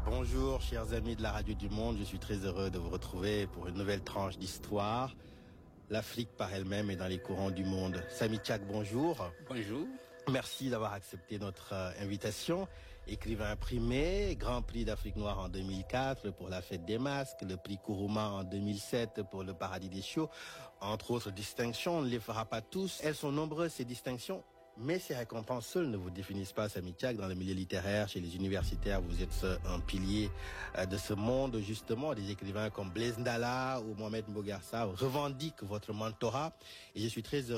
Bonjour chers amis de la Radio du Monde, je suis très heureux de vous retrouver pour une nouvelle tranche d'histoire. L'Afrique par elle-même est dans les courants du monde. Samy Tchak, bonjour. Bonjour. Merci d'avoir accepté notre invitation. Écrivain primé, Grand Prix d'Afrique noire en 2004 pour la Fête des Masques, le prix Kourouma en 2007 pour le Paradis des Chiots, entre autres distinctions. On ne les fera pas tous. Elles sont nombreuses ces distinctions. Mais ces récompenses seules ne vous définissent pas, Samy Tchak. Dans le milieu littéraire, chez les universitaires, vous êtes un pilier de ce monde, justement. Des écrivains comme Blaise Ndala ou Mohamed Mbougar Sarr revendiquent votre mentorat. Et je suis très heureux